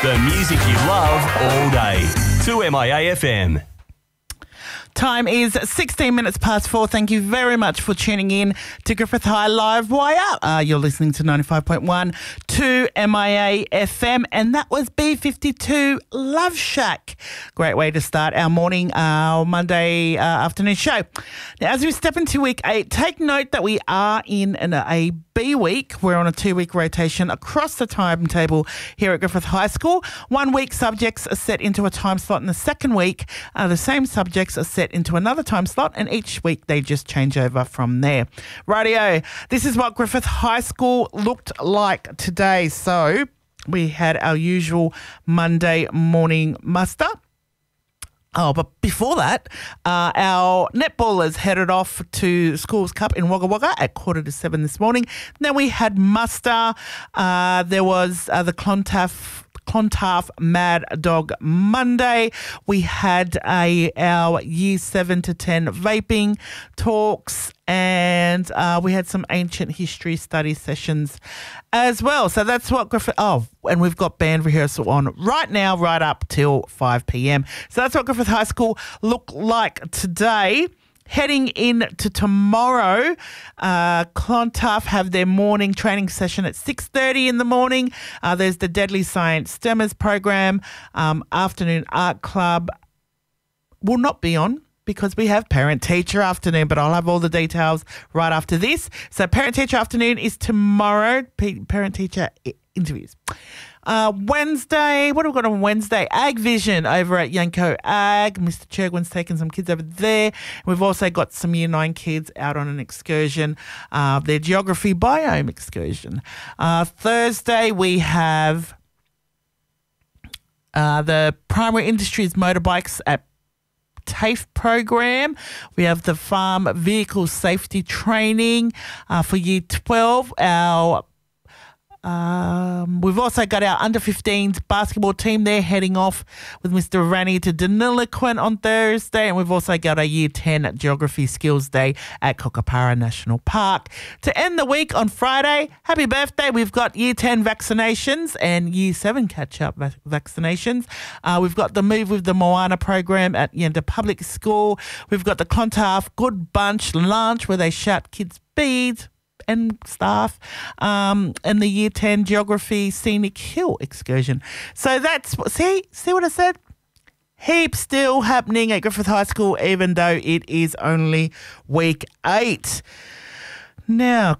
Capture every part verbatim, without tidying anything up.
The music you love all day. two M I A F M. Time is sixteen minutes past four. Thank you very much for tuning in to Griffith High Live Wire. Uh, you're listening to ninety-five point one to M I A F M, and that was B fifty-two Love Shack. Great way to start our morning, our Monday uh, afternoon show. Now, as we step into week eight, take note that we are in an, a B week. We're on a two-week rotation across the timetable here at Griffith High School. One week subjects are set into a time slot, and the second week uh, the same subjects are set into another time slot, and each week they just change over from there. Rightio, this is what Griffith High School looked like today. So we had our usual Monday morning muster. Oh, but before that, uh, our netballers headed off to Schools Cup in Wagga Wagga at quarter to seven this morning. Then we had muster. Uh, there was uh, the Clontarf Clontarf Mad Dog Monday. We had a our year seven to ten vaping talks, and uh, we had some ancient history study sessions as well. So that's what Griffith. Oh, and we've got band rehearsal on right now, right up till five p.m. So that's what Griffith High School look like today. Heading into tomorrow, uh, Clontarf have their morning training session at six thirty in the morning. Uh, there's the Deadly Science STEMers program. Um, afternoon Art Club will not be on because we have parent-teacher afternoon, but I'll have all the details right after this. So parent-teacher afternoon is tomorrow, parent-teacher interviews. Uh, Wednesday, what have we got on Wednesday? Ag Vision over at Yanko Ag. Mister Churgwin's taken some kids over there. We've also got some year nine kids out on an excursion, uh, their geography biome excursion. Uh, Thursday, we have uh, the primary industries motorbikes at TAFE program. We have the farm vehicle safety training uh, for year twelve. Our Um, we've also got our under fifteens basketball team there heading off with Mister Rani to Deniliquin on Thursday, and we've also got our year ten geography skills day at Kookaparra National Park. To end the week on Friday, happy birthday, we've got year ten vaccinations and year seven catch-up vac- vaccinations. Uh, we've got the Move with the Moana program at Yenda Public School. We've got the Clontarf Good Bunch lunch where they shout kids beads and staff, um, and the year ten geography scenic hill excursion. So that's, see, see what I said? Heaps still happening at Griffith High School, even though it is only week eight. Now,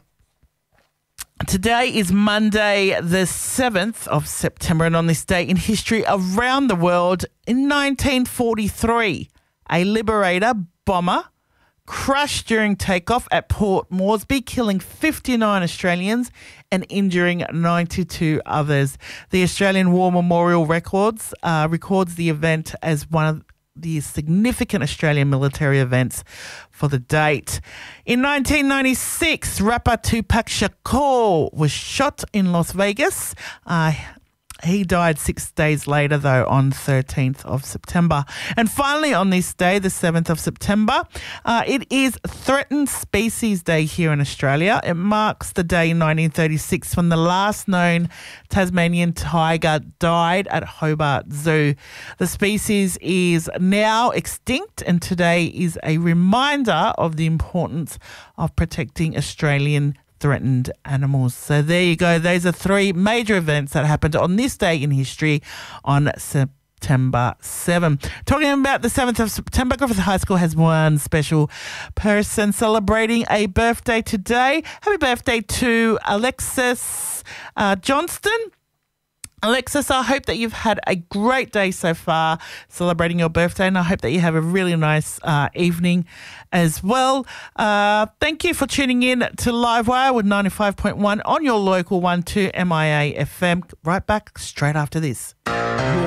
today is Monday, the seventh of September, and on this day in history around the world, in nineteen forty-three, a Liberator bomber crashed during takeoff at Port Moresby, killing fifty-nine Australians and injuring ninety-two others. The Australian War Memorial Records uh, records the event as one of the significant Australian military events for the date. In nineteen ninety-six, rapper Tupac Shakur was shot in Las Vegas. Uh, He died six days later, though, on thirteenth of September. And finally, on this day, the seventh of September, uh, it is Threatened Species Day here in Australia. It marks the day in nineteen thirty-six when the last known Tasmanian tiger died at Hobart Zoo. The species is now extinct, and today is a reminder of the importance of protecting Australian threatened animals. So there you go. Those are three major events that happened on this day in history on September seventh. Talking about the seventh of September, Griffith High School has one special person celebrating a birthday today. Happy birthday to Alexis uh, Johnston. Alexis, I hope that you've had a great day so far celebrating your birthday, and I hope that you have a really nice uh, evening as well. Uh, thank you for tuning in to Livewire with ninety-five point one on your local one to M I A F M. Right back straight after this.